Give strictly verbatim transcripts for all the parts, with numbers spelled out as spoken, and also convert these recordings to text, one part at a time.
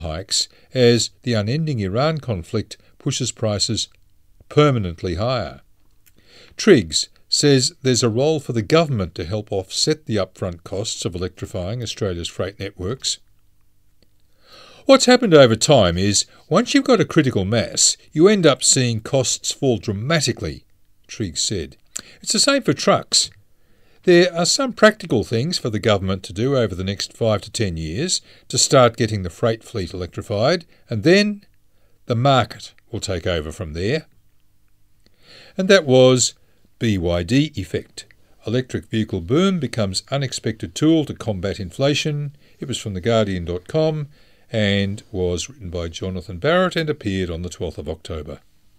hikes as the unending Iran conflict pushes prices permanently higher. Triggs says there's a role for the government to help offset the upfront costs of electrifying Australia's freight networks. What's happened over time is, once you've got a critical mass, you end up seeing costs fall dramatically, Triggs said. It's the same for trucks. There are some practical things for the government to do over the next five to ten years to start getting the freight fleet electrified, and then the market will take over from there. And that was B Y D effect. Electric vehicle boom becomes unexpected tool to combat inflation. It was from the guardian dot com and was written by Jonathan Barrett and appeared on the twelfth of October.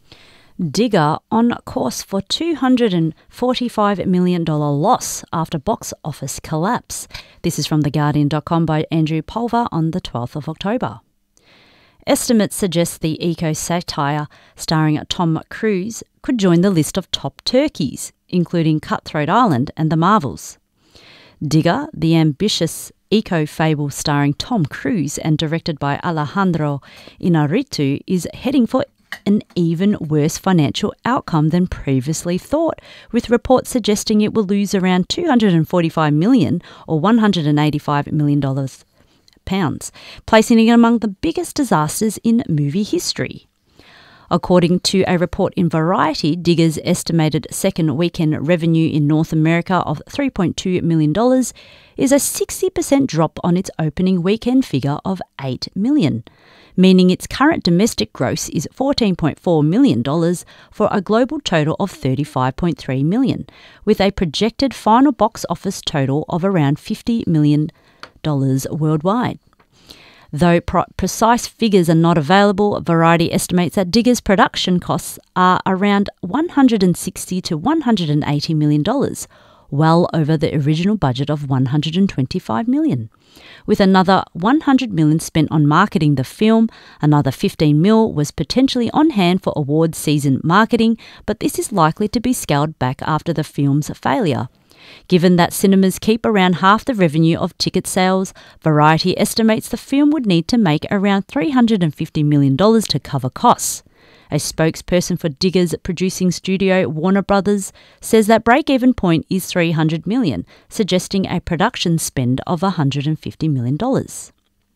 Digger on course for two hundred forty-five million dollars loss after box office collapse. This is from the guardian dot com by Andrew Pulver on the twelfth of October. Estimates suggest the eco-satire starring Tom Cruise could join the list of top turkeys, including Cutthroat Island and The Marvels. Digger, the ambitious eco-fable starring Tom Cruise and directed by Alejandro Inarritu, is heading for an even worse financial outcome than previously thought, with reports suggesting it will lose around two hundred forty-five million dollars or one hundred eighty-five million dollars pounds, placing it among the biggest disasters in movie history. According to a report in Variety, Digger's estimated second weekend revenue in North America of three point two million dollars is a sixty percent drop on its opening weekend figure of eight million dollars, meaning its current domestic gross is fourteen point four million dollars for a global total of thirty-five point three million dollars, with a projected final box office total of around fifty million dollars worldwide. Though pro- precise figures are not available, Variety estimates that Digger's production costs are around one hundred sixty to one hundred eighty million dollars, well over the original budget of one hundred twenty-five million dollars. With another one hundred million dollars spent on marketing the film, another fifteen million dollars was potentially on hand for awards season marketing, but this is likely to be scaled back after the film's failure. Given that cinemas keep around half the revenue of ticket sales, Variety estimates the film would need to make around three hundred fifty million dollars to cover costs. A spokesperson for Digger's producing studio, Warner Brothers, says that break-even point is three hundred million dollars, suggesting a production spend of one hundred fifty million dollars.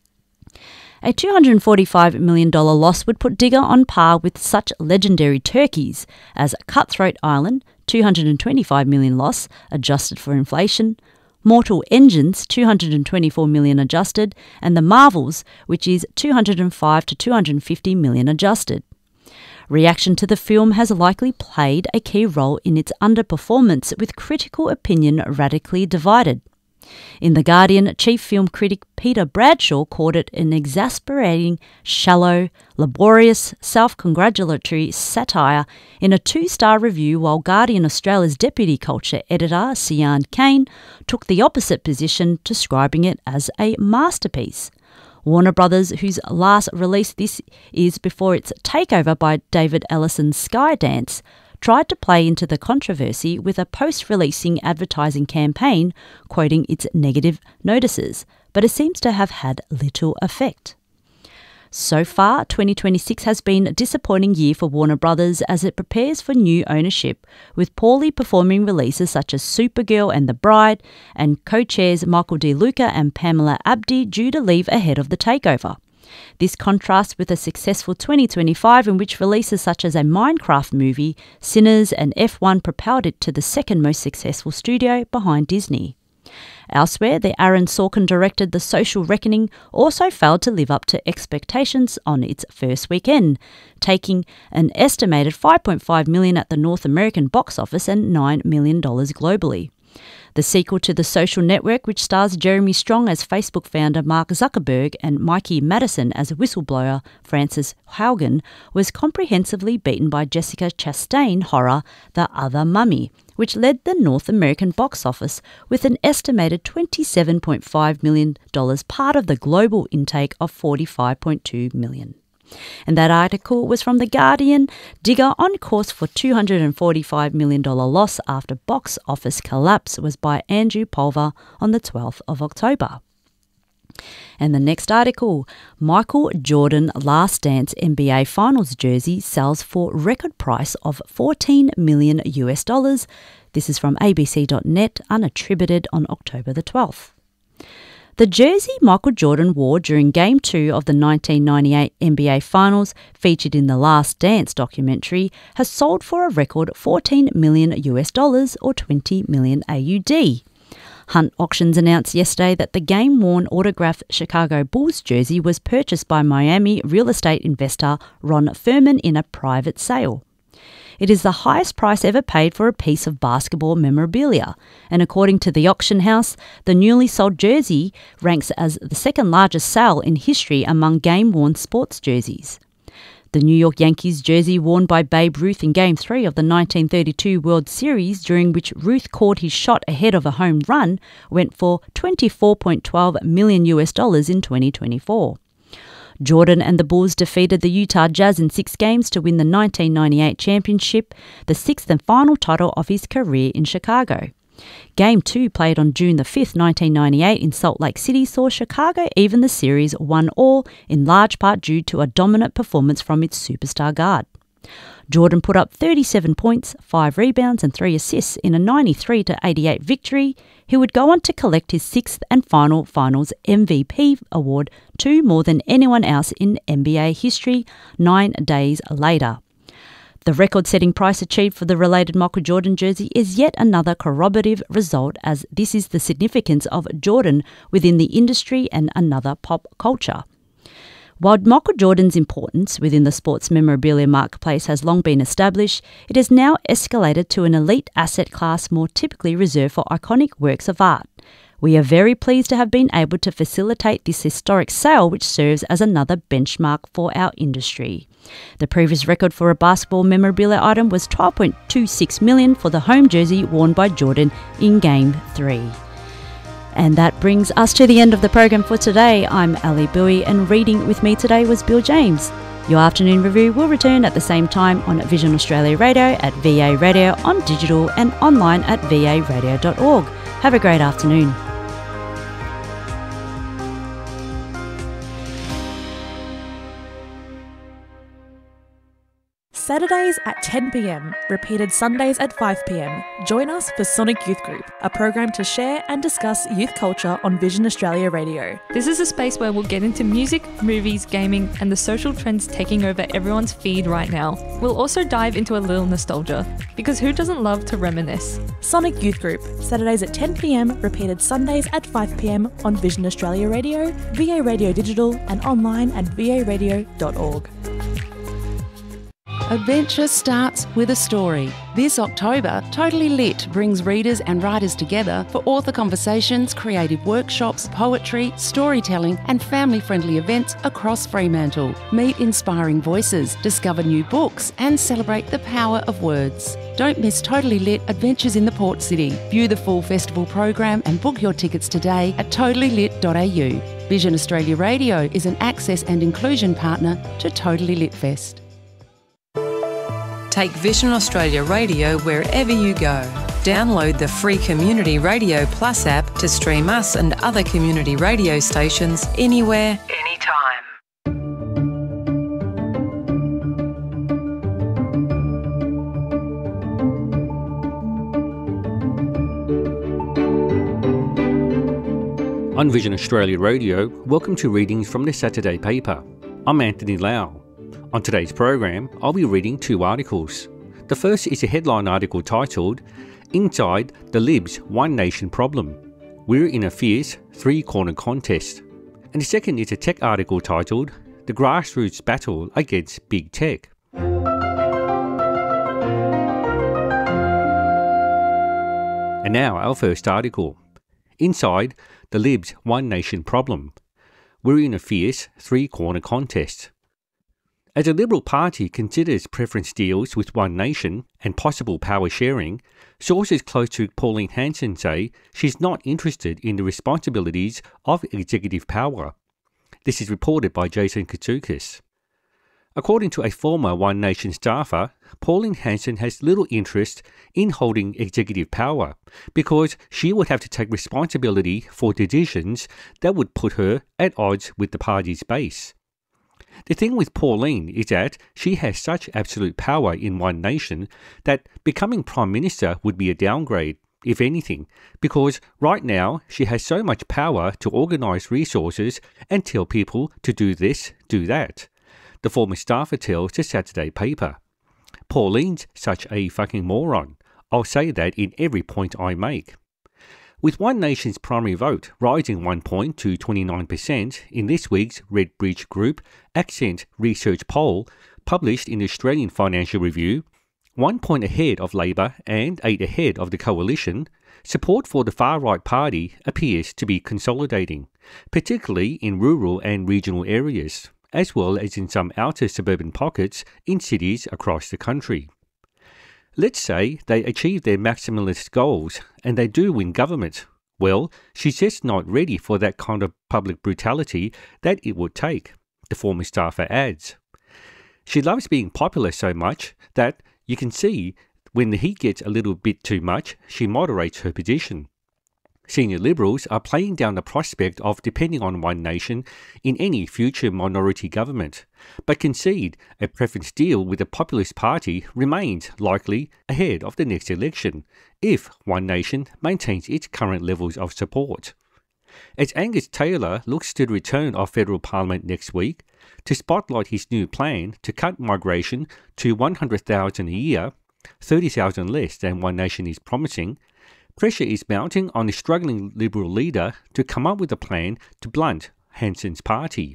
A two hundred forty-five million dollars loss would put Digger on par with such legendary turkeys as Cutthroat Island, two hundred twenty-five million dollars loss adjusted for inflation, Mortal Engines, two hundred twenty-four million dollars adjusted, and The Marvels, which is two hundred five to two hundred fifty million dollars adjusted. Reaction to the film has likely played a key role in its underperformance, with critical opinion radically divided. In The Guardian, chief film critic Peter Bradshaw called it an exasperating, shallow, laborious, self-congratulatory satire in a two-star review, while Guardian Australia's deputy culture editor, Sian Kane, took the opposite position, describing it as a masterpiece. Warner Brothers, whose last release this is before its takeover by David Ellison's Skydance, tried to play into the controversy with a post-releasing advertising campaign quoting its negative notices, but it seems to have had little effect. So far, twenty twenty-six has been a disappointing year for Warner Brothers as it prepares for new ownership, with poorly performing releases such as Supergirl and The Bride, and co-chairs Michael De Luca and Pamela Abdi due to leave ahead of the takeover. This contrasts with a successful twenty twenty-five in which releases such as a Minecraft movie, Sinners and F one propelled it to the second most successful studio behind Disney. Elsewhere, the Aaron Sorkin-directed The Social Reckoning also failed to live up to expectations on its first weekend, taking an estimated five point five million dollars at the North American box office and nine million dollars globally. The sequel to The Social Network, which stars Jeremy Strong as Facebook founder Mark Zuckerberg and Mikey Madison as whistleblower Frances Haugen, was comprehensively beaten by Jessica Chastain horror The Other Mummy, which led the North American box office with an estimated twenty-seven point five million dollars, part of the global intake of forty-five point two million dollars. And that article was from The Guardian. Digger on course for two hundred forty-five million dollars loss after box office collapse was by Andrew Pulver on the twelfth of October. And the next article, Michael Jordan Last Dance N B A Finals jersey sells for record price of fourteen million US dollars. This is from A B C dot net, unattributed on October the twelfth. The jersey Michael Jordan wore during Game two of the nineteen ninety-eight N B A Finals, featured in the Last Dance documentary, has sold for a record fourteen million US dollars or twenty million A U D. Hunt Auctions announced yesterday that the game-worn autographed Chicago Bulls jersey was purchased by Miami real estate investor Ron Furman in a private sale. It is the highest price ever paid for a piece of basketball memorabilia, and according to the auction house, the newly sold jersey ranks as the second largest sale in history among game-worn sports jerseys. The New York Yankees jersey worn by Babe Ruth in Game three of the nineteen thirty-two World Series, during which Ruth caught his shot ahead of a home run, went for twenty-four point one two million US dollars in twenty twenty-four. Jordan and the Bulls defeated the Utah Jazz in six games to win the nineteen ninety-eight championship, the sixth and final title of his career in Chicago. Game two, played on June the fifth, nineteen ninety-eight in Salt Lake City, saw Chicago even the series one all, in large part due to a dominant performance from its superstar guard. Jordan put up thirty-seven points, five rebounds and three assists in a ninety-three to eighty-eight victory. He would go on to collect his sixth and final Finals M V P award, two more than anyone else in N B A history, nine days later. The record-setting price achieved for the related Michael Jordan jersey is yet another corroborative result, as this is the significance of Jordan within the industry and another pop culture. While Michael Jordan's importance within the sports memorabilia marketplace has long been established, it has now escalated to an elite asset class more typically reserved for iconic works of art. We are very pleased to have been able to facilitate this historic sale, which serves as another benchmark for our industry. The previous record for a basketball memorabilia item was twelve point two six million dollars for the home jersey worn by Jordan in Game three. And that brings us to the end of the program for today. I'm Ali Bowie, and reading with me today was Bill James. Your afternoon review will return at the same time on Vision Australia Radio, at V A Radio on digital, and online at v a radio dot org. Have a great afternoon. Saturdays at ten p m, repeated Sundays at five p m. Join us for Sonic Youth Group, a program to share and discuss youth culture on Vision Australia Radio. This is a space where we'll get into music, movies, gaming, and the social trends taking over everyone's feed right now. We'll also dive into a little nostalgia, because who doesn't love to reminisce? Sonic Youth Group, Saturdays at ten p m, repeated Sundays at five p m on Vision Australia Radio, V A Radio Digital, and online at v a radio dot org. Adventure starts with a story. This October, Totally Lit brings readers and writers together for author conversations, creative workshops, poetry, storytelling and family-friendly events across Fremantle. Meet inspiring voices, discover new books and celebrate the power of words. Don't miss Totally Lit Adventures in the Port City. View the full festival program and book your tickets today at totally lit dot a u. Vision Australia Radio is an access and inclusion partner to Totally Lit Fest. Take Vision Australia Radio wherever you go. Download the free Community Radio Plus app to stream us and other community radio stations anywhere, anytime. On Vision Australia Radio, welcome to readings from the Saturday paper. I'm Anthony Lau. On today's program, I'll be reading two articles. The first is a headline article titled, Inside the Libs One Nation Problem. We're in a fierce three-corner contest. And the second is a tech article titled, The Grassroots Battle Against Big Tech. And now our first article. Inside the Libs One Nation Problem. We're in a fierce three-corner contest. As the Liberal Party considers preference deals with One Nation and possible power sharing, sources close to Pauline Hanson say she's not interested in the responsibilities of executive power. This is reported by Jason Katsoukas. According to a former One Nation staffer, Pauline Hanson has little interest in holding executive power because she would have to take responsibility for decisions that would put her at odds with the party's base. The thing with Pauline is that she has such absolute power in One Nation that becoming Prime Minister would be a downgrade, if anything, because right now she has so much power to organise resources and tell people to do this, do that. The former staffer tells the Saturday paper. Pauline's such a fucking moron. I'll say that in every point I make. With One Nation's primary vote rising one point to twenty-nine percent in this week's Redbridge Group Accent Research poll published in the Australian Financial Review, one point ahead of Labor and eight ahead of the Coalition, support for the far-right party appears to be consolidating, particularly in rural and regional areas, as well as in some outer suburban pockets in cities across the country. Let's say they achieve their maximalist goals and they do win government. Well, she's just not ready for that kind of public brutality that it would take, the former staffer adds. She loves being popular so much that you can see when the heat gets a little bit too much, she moderates her position. Senior Liberals are playing down the prospect of depending on One Nation in any future minority government, but concede a preference deal with the Populist Party remains likely ahead of the next election, if One Nation maintains its current levels of support. As Angus Taylor looks to the return of federal parliament next week, to spotlight his new plan to cut migration to one hundred thousand a year, thirty thousand less than One Nation is promising, pressure is mounting on the struggling Liberal leader to come up with a plan to blunt Hanson's party.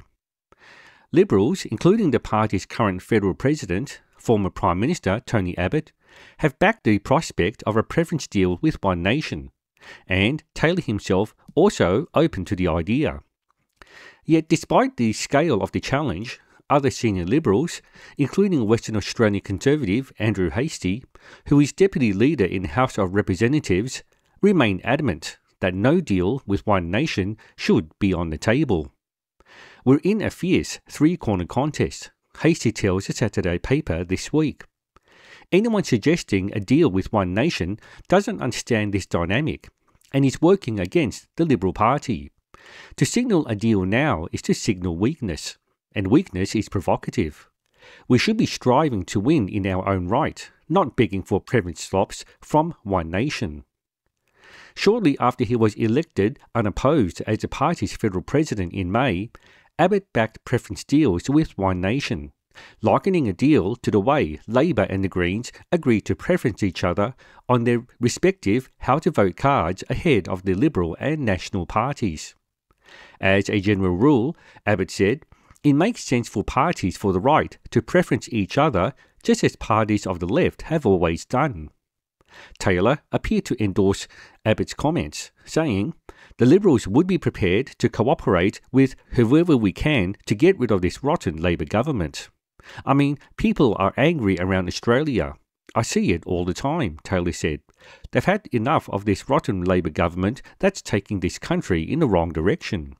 Liberals, including the party's current federal president, former Prime Minister Tony Abbott, have backed the prospect of a preference deal with One Nation, and Taylor himself also open to the idea. Yet despite the scale of the challenge, other senior Liberals, including Western Australian Conservative Andrew Hastie, who is Deputy Leader in the House of Representatives, remain adamant that no deal with One Nation should be on the table. We're in a fierce three-corner contest, Hastie tells the Saturday paper this week. Anyone suggesting a deal with One Nation doesn't understand this dynamic and is working against the Liberal Party. To signal a deal now is to signal weakness, and weakness is provocative. We should be striving to win in our own right, not begging for preference swaps from One Nation. Shortly after he was elected unopposed as the party's federal president in May, Abbott backed preference deals with One Nation, likening a deal to the way Labor and the Greens agreed to preference each other on their respective how-to-vote cards ahead of the Liberal and National parties. As a general rule, Abbott said, it makes sense for parties for the right to preference each other just as parties of the left have always done. Taylor appeared to endorse Abbott's comments, saying, the Liberals would be prepared to cooperate with whoever we can to get rid of this rotten Labor government. I mean, people are angry around Australia. I see it all the time, Taylor said. They've had enough of this rotten Labor government that's taking this country in the wrong direction.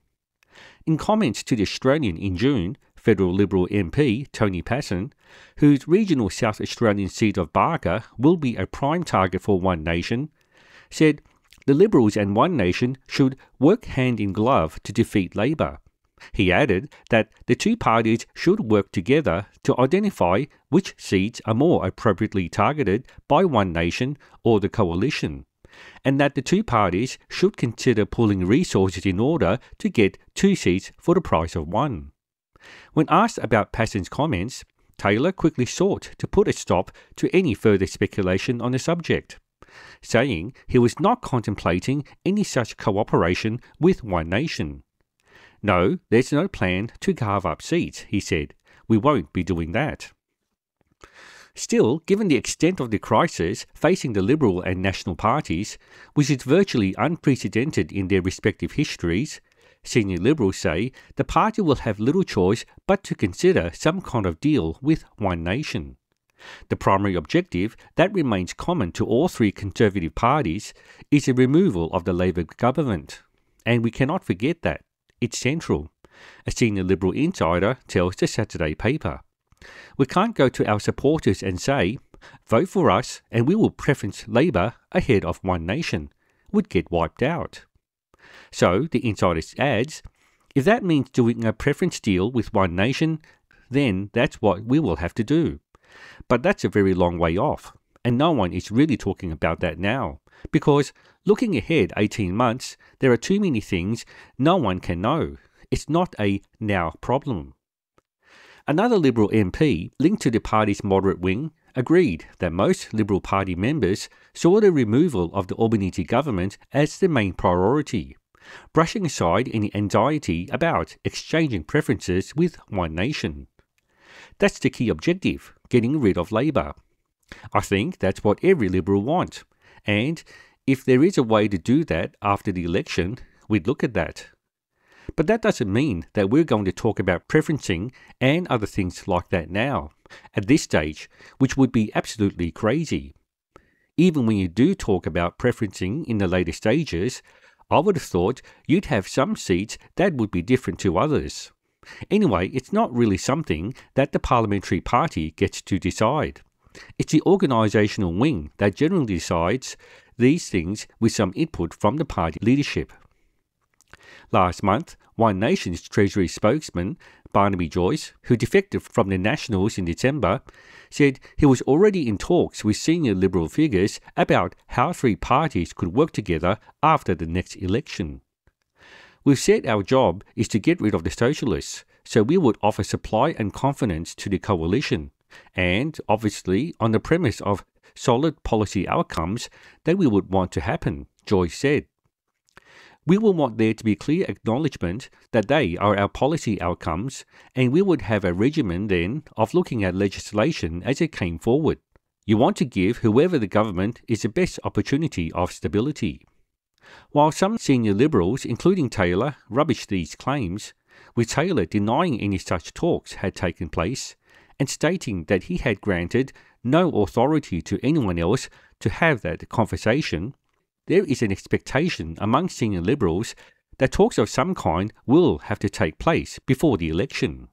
In comments to The Australian in June, federal Liberal M P Tony Passon, whose regional South Australian seat of Barker will be a prime target for One Nation, said the Liberals and One Nation should work hand in glove to defeat Labor. He added that the two parties should work together to identify which seats are more appropriately targeted by One Nation or the Coalition, and that the two parties should consider pooling resources in order to get two seats for the price of one. When asked about Passon's comments, Taylor quickly sought to put a stop to any further speculation on the subject, saying he was not contemplating any such cooperation with One Nation. No, there's no plan to carve up seats, he said. We won't be doing that. Still, given the extent of the crisis facing the Liberal and National parties, which is virtually unprecedented in their respective histories, senior Liberals say the party will have little choice but to consider some kind of deal with One Nation. The primary objective that remains common to all three Conservative parties is the removal of the Labor government, and we cannot forget that. It's central, a senior Liberal insider tells the Saturday paper. We can't go to our supporters and say, vote for us and we will preference Labor ahead of One Nation. Would get wiped out. So, the Insider adds, if that means doing a preference deal with One Nation, then that's what we will have to do. But that's a very long way off, and no one is really talking about that now, because looking ahead eighteen months, there are too many things no one can know. It's not a now problem. Another Liberal M P, linked to the party's moderate wing, agreed that most Liberal Party members saw the removal of the Albanese government as the main priority, brushing aside any anxiety about exchanging preferences with One Nation. That's the key objective, getting rid of Labor. I think that's what every Liberal wants, and if there is a way to do that after the election, we'd look at that. But that doesn't mean that we're going to talk about preferencing and other things like that now, at this stage, which would be absolutely crazy. Even when you do talk about preferencing in the later stages, I would have thought you'd have some seats that would be different to others. Anyway, it's not really something that the parliamentary party gets to decide. It's the organisational wing that generally decides these things with some input from the party leadership. Last month, One Nation's Treasury spokesman, Barnaby Joyce, who defected from the Nationals in December, said he was already in talks with senior Liberal figures about how three parties could work together after the next election. We've said our job is to get rid of the Socialists, so we would offer supply and confidence to the coalition, and obviously on the premise of solid policy outcomes that we would want to happen, Joyce said. We will want there to be clear acknowledgement that they are our policy outcomes, and we would have a regimen then of looking at legislation as it came forward. You want to give whoever the government is the best opportunity of stability. While some senior Liberals, including Taylor, rubbished these claims, with Taylor denying any such talks had taken place, and stating that he had granted no authority to anyone else to have that conversation, there is an expectation among senior Liberals that talks of some kind will have to take place before the election.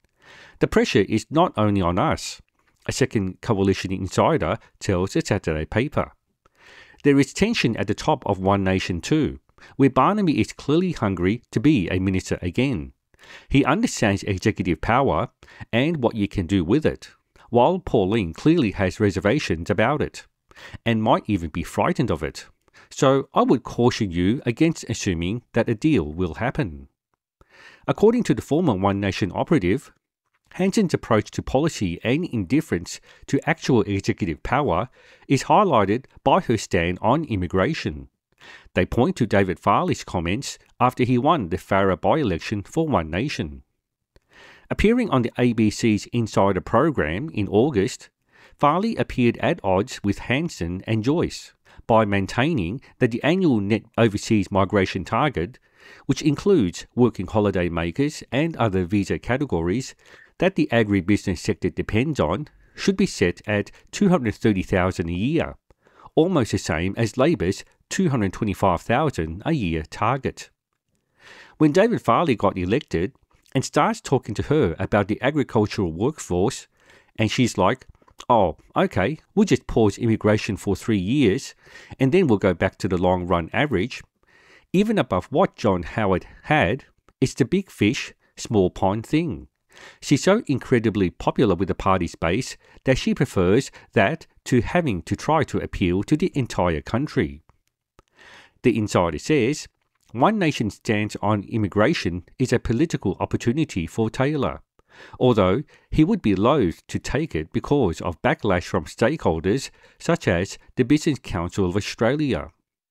The pressure is not only on us, a second coalition insider tells the Saturday paper. There is tension at the top of One Nation too, where Barnaby is clearly hungry to be a minister again. He understands executive power and what you can do with it, while Pauline clearly has reservations about it, and might even be frightened of it. So I would caution you against assuming that a deal will happen. According to the former One Nation operative, Hanson's approach to policy and indifference to actual executive power is highlighted by her stand on immigration. They point to David Farley's comments after he won the Farrer by-election for One Nation. Appearing on the A B C's Insider program in August, Farley appeared at odds with Hanson and Joyce by maintaining that the annual net overseas migration target, which includes working holiday makers and other visa categories that the agribusiness sector depends on, should be set at two hundred thirty thousand a year, almost the same as Labor's two hundred twenty-five thousand a year target. When David Farley got elected and starts talking to her about the agricultural workforce, and she's like, oh, okay, we'll just pause immigration for three years and then we'll go back to the long run average, even above what John Howard had, it's the big fish, small pond thing. She's so incredibly popular with the party's base that she prefers that to having to try to appeal to the entire country. The insider says, One Nation's stance on immigration is a political opportunity for Taylor, although he would be loath to take it because of backlash from stakeholders such as the Business Council of Australia.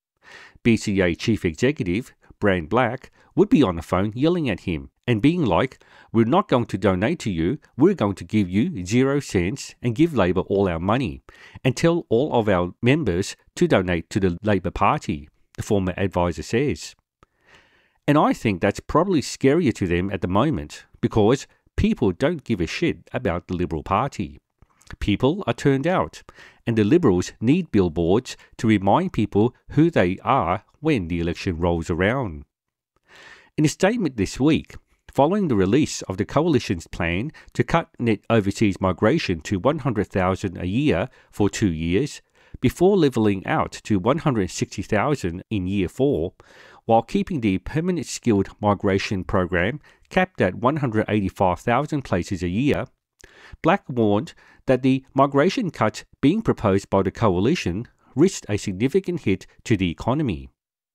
B C A Chief Executive Brand Black would be on the phone yelling at him and being like, we're not going to donate to you, we're going to give you zero cents and give Labor all our money and tell all of our members to donate to the Labor Party, the former advisor says. And I think that's probably scarier to them at the moment because people don't give a shit about the Liberal Party. People are turned out, and the Liberals need billboards to remind people who they are when the election rolls around. In a statement this week, following the release of the Coalition's plan to cut net overseas migration to one hundred thousand a year for two years, before levelling out to one hundred sixty thousand in year four, while keeping the permanent skilled migration program capped at one hundred eighty-five thousand places a year, Black warned that the migration cuts being proposed by the Coalition risked a significant hit to the economy.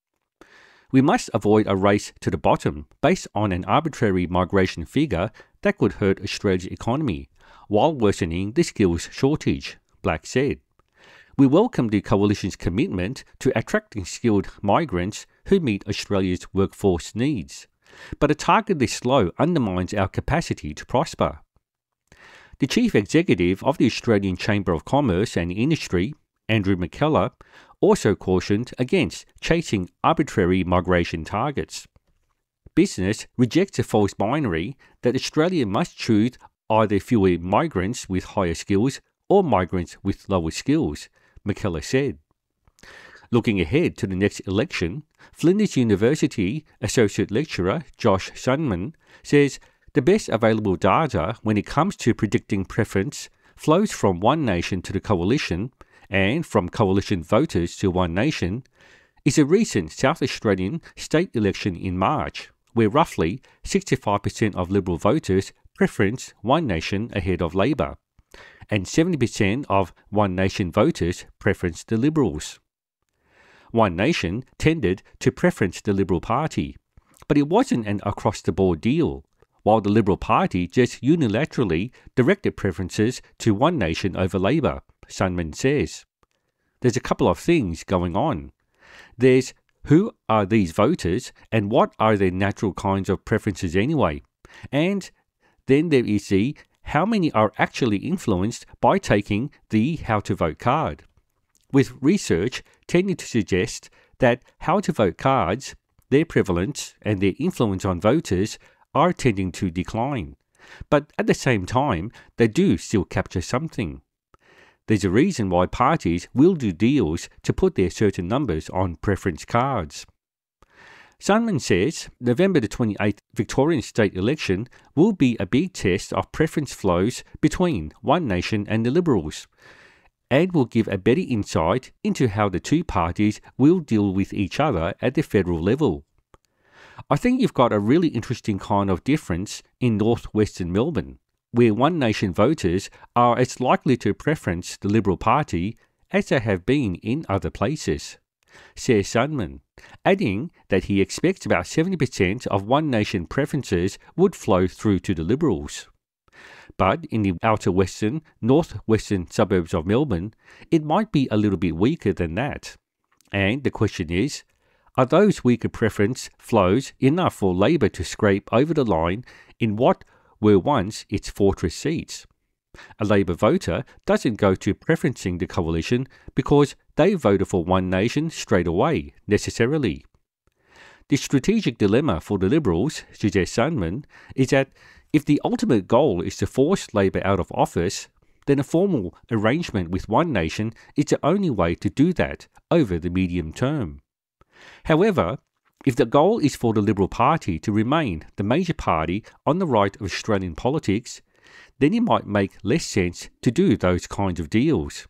We must avoid a race to the bottom based on an arbitrary migration figure that could hurt Australia's economy, while worsening the skills shortage, Black said. We welcome the Coalition's commitment to attracting skilled migrants who meet Australia's workforce needs, but a target this low undermines our capacity to prosper. The Chief Executive of the Australian Chamber of Commerce and Industry, Andrew McKellar, also cautioned against chasing arbitrary migration targets. Business rejects a false binary that Australia must choose either fewer migrants with higher skills or migrants with lower skills, McKellar said. Looking ahead to the next election, Flinders University Associate Lecturer Josh Sundman says the best available data when it comes to predicting preference flows from One Nation to the Coalition and from Coalition voters to One Nation is a recent South Australian state election in March, where roughly sixty-five percent of Liberal voters preference One Nation ahead of Labor, and seventy percent of One Nation voters preference the Liberals. One Nation tended to preference the Liberal Party, but it wasn't an across-the-board deal, while the Liberal Party just unilaterally directed preferences to One Nation over Labor, Sundman says. There's a couple of things going on. There's who are these voters and what are their natural kinds of preferences anyway? And then there is the how many are actually influenced by taking the How to Vote card, with research tending to suggest that How to Vote cards, their prevalence and their influence on voters are tending to decline. But at the same time, they do still capture something. There's a reason why parties will do deals to put their certain numbers on preference cards. Sundman says November the twenty-eighth Victorian state election will be a big test of preference flows between One Nation and the Liberals, and will give a better insight into how the two parties will deal with each other at the federal level. I think you've got a really interesting kind of difference in northwestern Melbourne, where One Nation voters are as likely to preference the Liberal Party as they have been in other places, says Sundman, adding that he expects about seventy percent of One Nation preferences would flow through to the Liberals. But in the outer western, northwestern suburbs of Melbourne, it might be a little bit weaker than that. And the question is, are those weaker preference flows enough for Labor to scrape over the line in what were once its fortress seats? A Labor voter doesn't go to preferencing the Coalition because they voted for One Nation straight away, necessarily. The strategic dilemma for the Liberals, suggests Sundman, is that if the ultimate goal is to force Labor out of office, then a formal arrangement with One Nation is the only way to do that over the medium term. However, if the goal is for the Liberal Party to remain the major party on the right of Australian politics, then it might make less sense to do those kinds of deals.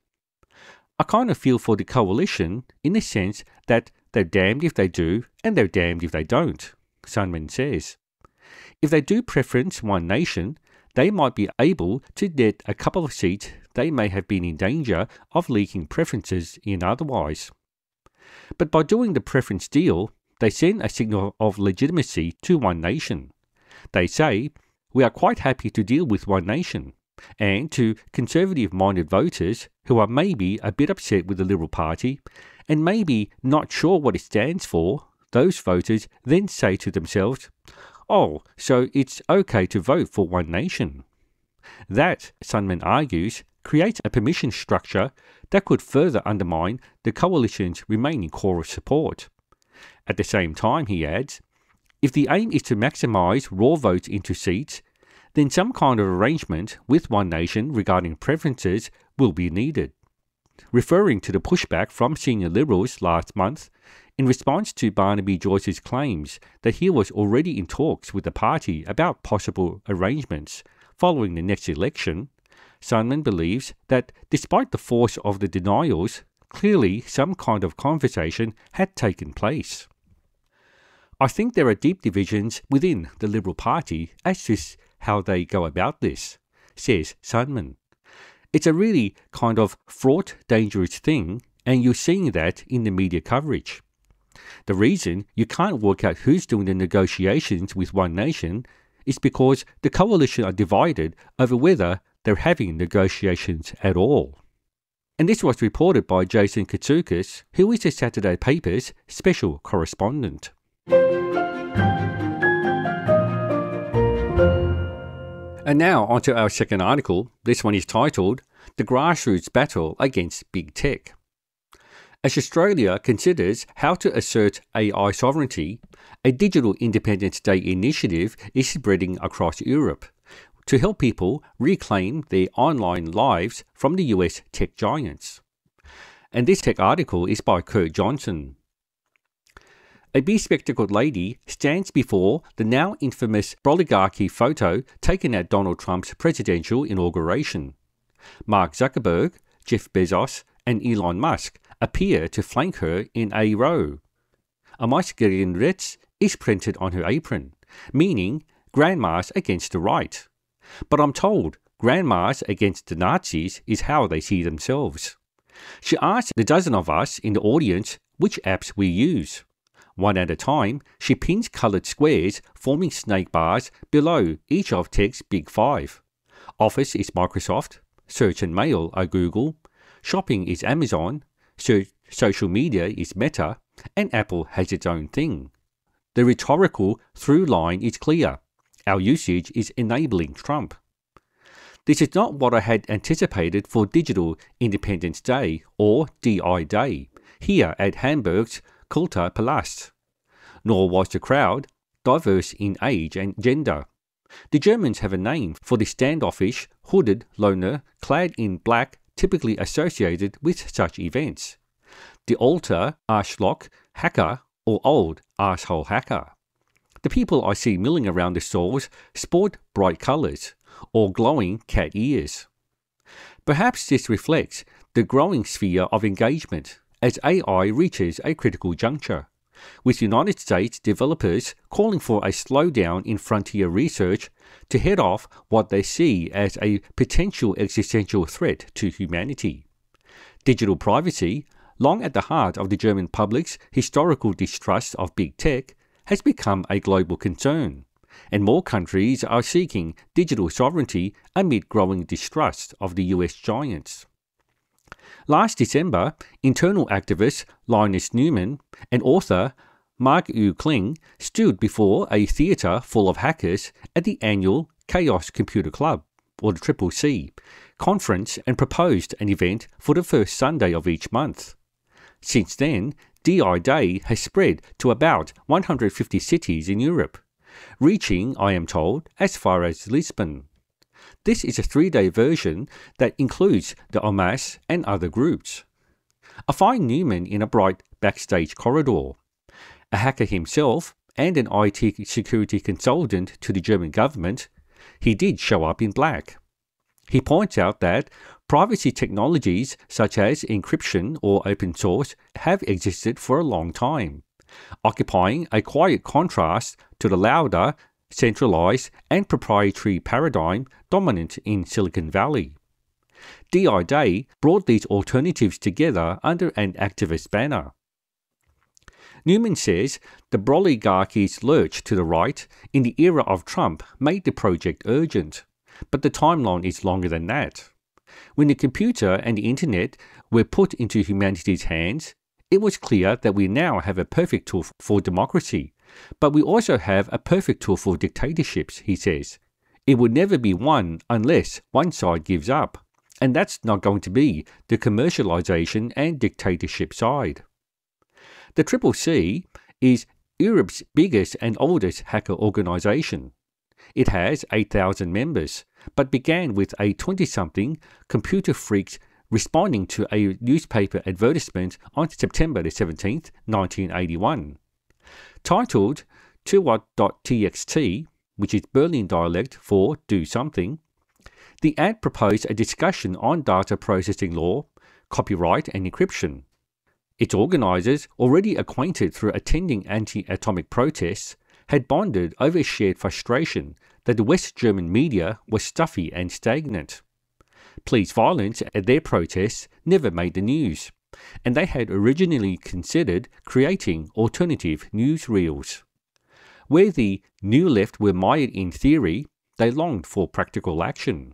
I kind of feel for the Coalition in the sense that they're damned if they do and they're damned if they don't, Sundman says. If they do preference One Nation, they might be able to get a couple of seats they may have been in danger of leaking preferences in otherwise. But by doing the preference deal, they send a signal of legitimacy to One Nation. They say, we are quite happy to deal with One Nation, and to conservative-minded voters who are maybe a bit upset with the Liberal Party and maybe not sure what it stands for, those voters then say to themselves, oh, so it's okay to vote for One Nation. That, Sundman argues, creates a permission structure that could further undermine the Coalition's remaining core of support. At the same time, he adds, if the aim is to maximise raw votes into seats, then some kind of arrangement with One Nation regarding preferences will be needed. Referring to the pushback from senior Liberals last month in response to Barnaby Joyce's claims that he was already in talks with the party about possible arrangements following the next election, Sundman believes that despite the force of the denials, clearly some kind of conversation had taken place. I think there are deep divisions within the Liberal Party as to how they go about this, says Sundman. It's a really kind of fraught, dangerous thing, and you're seeing that in the media coverage. The reason you can't work out who's doing the negotiations with One Nation is because the coalition are divided over whether they're having negotiations at all. And this was reported by Jason Katsoukis, who is the Saturday paper's special correspondent. And now onto our second article. This one is titled, The Grassroots Battle Against Big Tech. As Australia considers how to assert A I sovereignty, a Digital Independence Day initiative is spreading across Europe to help people reclaim their online lives from the U S tech giants. And this tech article is by Kurt Johnson. A bespectacled lady stands before the now infamous oligarchy photo taken at Donald Trump's presidential inauguration. Mark Zuckerberg, Jeff Bezos, and Elon Musk appear to flank her in a row. A Maisgerenretz is printed on her apron, meaning grandmas against the right. But I'm told grandmas against the Nazis is how they see themselves. She asks the dozen of us in the audience which apps we use. One at a time, she pins coloured squares forming snake bars below each of Tech's big five. Office is Microsoft, Search and Mail are Google, Shopping is Amazon, so- social media is Meta, and Apple has its own thing. The rhetorical through line is clear. Our usage is enabling Trump. This is not what I had anticipated for Digital Independence Day, or D I Day, here at Hamburg's Kultur Palast. Nor was the crowd diverse in age and gender. The Germans have a name for the standoffish, hooded loner clad in black typically associated with such events. The alter Arschloch hacker or old asshole hacker. The people I see milling around the stalls sport bright colours or glowing cat ears. Perhaps this reflects the growing sphere of engagement as A I reaches a critical juncture, with United States developers calling for a slowdown in frontier research to head off what they see as a potential existential threat to humanity. Digital privacy, long at the heart of the German public's historical distrust of big tech, has become a global concern, and more countries are seeking digital sovereignty amid growing distrust of the U S giants. Last December, internal activist Linus Neumann and author Mark-Yu Kling stood before a theatre full of hackers at the annual Chaos Computer Club, or the Triple C, conference and proposed an event for the first Sunday of each month. Since then, D I Day has spread to about one hundred fifty cities in Europe, reaching, I am told, as far as Lisbon. This is a three-day version that includes the O M A S and other groups. I find Neumann in a bright backstage corridor. A hacker himself and an I T security consultant to the German government, he did show up in black. He points out that privacy technologies such as encryption or open source have existed for a long time, occupying a quiet contrast to the louder, centralized and proprietary paradigm dominant in Silicon Valley. D I Day brought these alternatives together under an activist banner. Neumann says the broligarchy's lurch to the right in the era of Trump made the project urgent, but the timeline is longer than that. When the computer and the internet were put into humanity's hands, it was clear that we now have a perfect tool for democracy, but we also have a perfect tool for dictatorships, he says. It would never be one unless one side gives up, and that's not going to be the commercialization and dictatorship side. The Triple C is Europe's biggest and oldest hacker organisation. It has eight thousand members, but began with a twenty-something computer freaks responding to a newspaper advertisement on September the seventeenth, nineteen eighty-one. Titled tuwat dot t x t, which is Berlin dialect for do something, the ad proposed a discussion on data processing law, copyright and encryption. Its organisers, already acquainted through attending anti-atomic protests, had bonded over a shared frustration that the West German media was stuffy and stagnant. Police violence at their protests never made the news, and they had originally considered creating alternative newsreels. Where the New Left were mired in theory, they longed for practical action.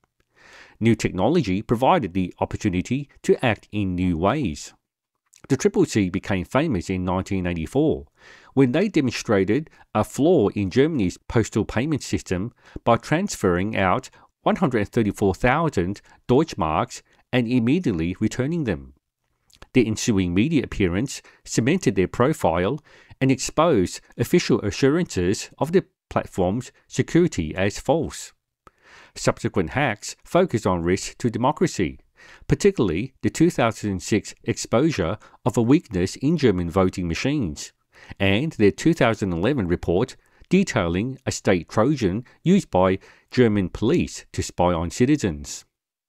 New technology provided the opportunity to act in new ways. The Triple C became famous in nineteen eighty-four, when they demonstrated a flaw in Germany's postal payment system by transferring out one hundred thirty-four thousand Deutschmarks and immediately returning them. The ensuing media appearance cemented their profile and exposed official assurances of the platform's security as false. Subsequent hacks focused on risks to democracy, particularly the two thousand six exposure of a weakness in German voting machines, and their two thousand eleven report detailing a state Trojan used by German police to spy on citizens.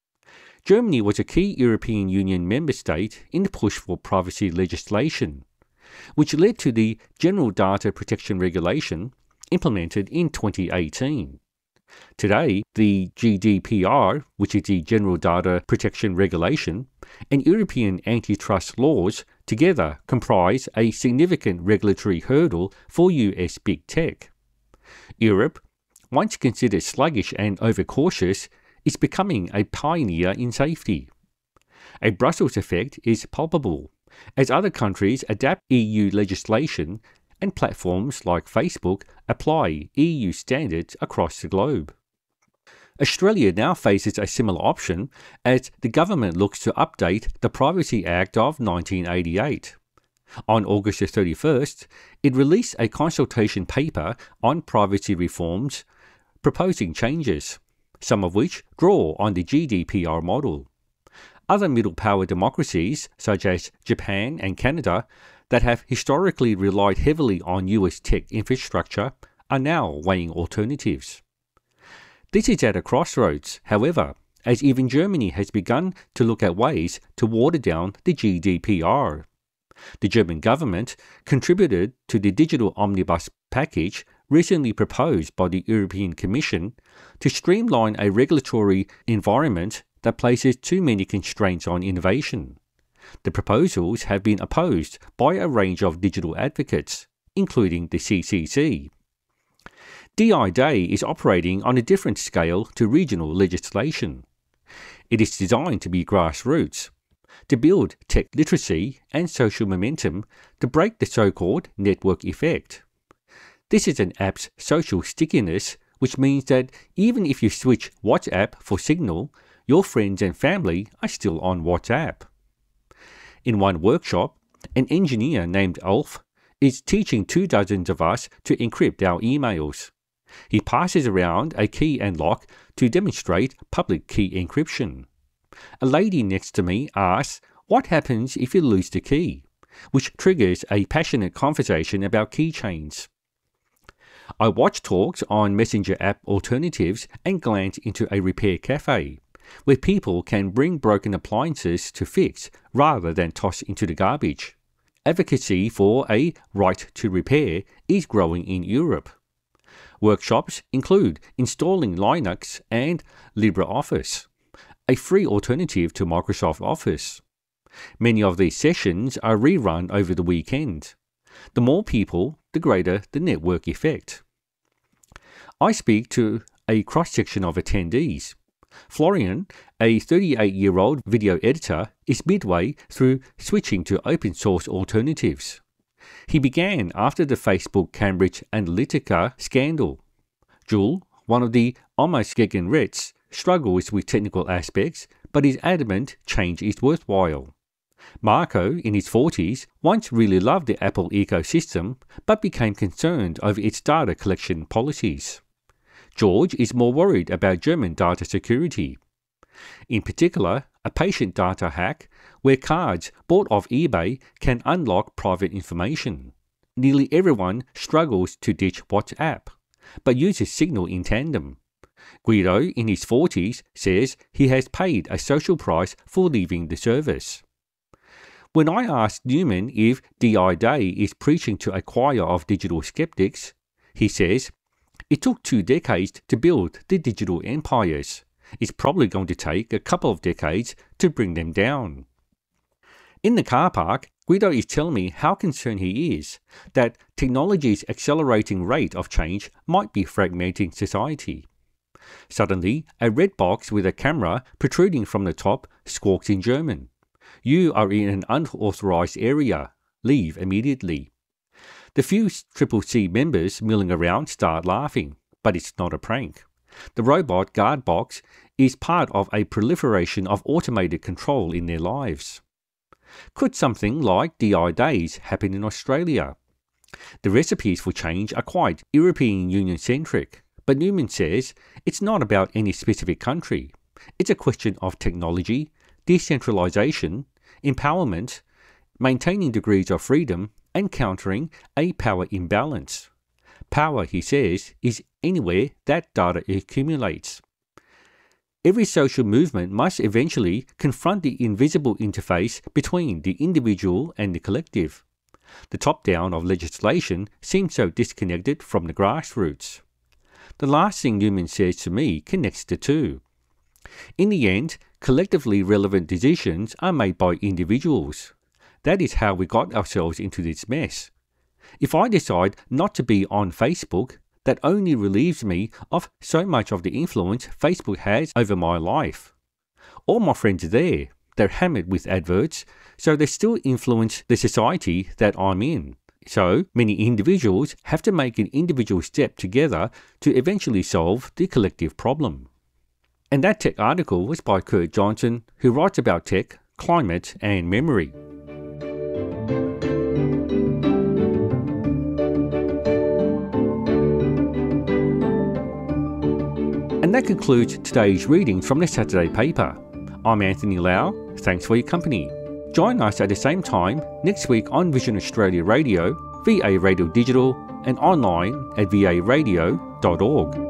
Germany was a key European Union member state in the push for privacy legislation, which led to the General Data Protection Regulation implemented in twenty eighteen. Today, the G D P R, which is the General Data Protection Regulation, and European antitrust laws together comprise a significant regulatory hurdle for U S big tech. Europe, once considered sluggish and overcautious, is becoming a pioneer in safety. A Brussels effect is palpable, as other countries adapt E U legislation and platforms like Facebook apply E U standards across the globe. Australia now faces a similar option as the government looks to update the Privacy Act of nineteen eighty-eight. On August the thirty-first, it released a consultation paper on privacy reforms proposing changes, some of which draw on the G D P R model. Other middle-power democracies, such as Japan and Canada, that have historically relied heavily on U S tech infrastructure, are now weighing alternatives. This is at a crossroads, however, as even Germany has begun to look at ways to water down the G D P R. The German government contributed to the digital omnibus package recently proposed by the European Commission to streamline a regulatory environment that places too many constraints on innovation. The proposals have been opposed by a range of digital advocates, including the C C C. D I Day is operating on a different scale to regional legislation. It is designed to be grassroots, to build tech literacy and social momentum to break the so-called network effect. This is an app's social stickiness, which means that even if you switch WhatsApp for Signal, your friends and family are still on WhatsApp. In one workshop, an engineer named Ulf is teaching two dozens of us to encrypt our emails. He passes around a key and lock to demonstrate public key encryption. A lady next to me asks, "What happens if you lose the key?" which triggers a passionate conversation about keychains. I watch talks on messenger app alternatives and glance into a repair cafe, where people can bring broken appliances to fix rather than toss into the garbage. Advocacy for a right to repair is growing in Europe. Workshops include installing Linux and LibreOffice, a free alternative to Microsoft Office. Many of these sessions are rerun over the weekend. The more people, the greater the network effect. I speak to a cross-section of attendees. Florian, a thirty-eight-year-old video editor, is midway through switching to open-source alternatives. He began after the Facebook Cambridge Analytica scandal. Jules, one of the almost Gegenrets, struggles with technical aspects, but is adamant change is worthwhile. Marco, in his forties, once really loved the Apple ecosystem, but became concerned over its data collection policies. George is more worried about German data security. In particular, a patient data hack where cards bought off eBay can unlock private information. Nearly everyone struggles to ditch WhatsApp, but uses Signal in tandem. Guido, in his forties, says he has paid a social price for leaving the service. When I asked Newman if D I Day is preaching to a choir of digital skeptics, he says, it took two decades to build the digital empires. It's probably going to take a couple of decades to bring them down. In the car park, Guido is telling me how concerned he is that technology's accelerating rate of change might be fragmenting society. Suddenly, a red box with a camera protruding from the top squawks in German. You are in an unauthorized area. Leave immediately. The few Triple C members milling around start laughing, but it's not a prank. The robot guard box is part of a proliferation of automated control in their lives. Could something like D I Days happen in Australia? The recipes for change are quite European Union-centric, but Newman says it's not about any specific country. It's a question of technology, decentralisation, empowerment, maintaining degrees of freedom, and countering a power imbalance. Power, he says, is anywhere that data accumulates. Every social movement must eventually confront the invisible interface between the individual and the collective. The top-down of legislation seems so disconnected from the grassroots. The last thing Newman says to me connects the two. In the end, collectively relevant decisions are made by individuals. That is how we got ourselves into this mess. If I decide not to be on Facebook, that only relieves me of so much of the influence Facebook has over my life. All my friends are there. They're hammered with adverts, so they still influence the society that I'm in. So many individuals have to make an individual step together to eventually solve the collective problem. And that tech article was by Kurt Johnson, who writes about tech, climate, and memory. And that concludes today's reading from the Saturday paper. I'm Anthony Lau. Thanks for your company. Join us at the same time next week on Vision Australia Radio, V A Radio Digital, and online at v a radio dot org.